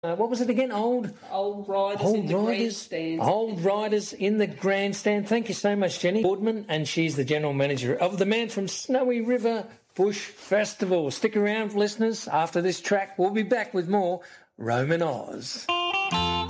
What was it again? Old Riders in the grandstand. Old Riders in the Grandstand. Thank you so much, Jenny Boardman, and she's the General Manager of the Man from Snowy River Bush Festival. Stick around, listeners. After this track, we'll be back with more Roman Oz.